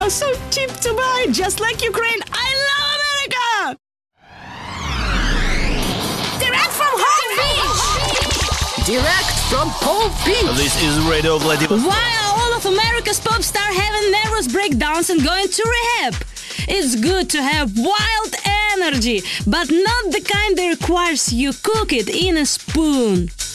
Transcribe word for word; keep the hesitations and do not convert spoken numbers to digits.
so cheap to buy, just like Ukraine. I love America! Direct from Home Beach! Direct from Home Beach! This is Radio Vladivostok. Why are all of America's pop stars having nervous breakdowns and going to rehab? It's good to have wild energy, but not the kind that requires you cook it in a spoon.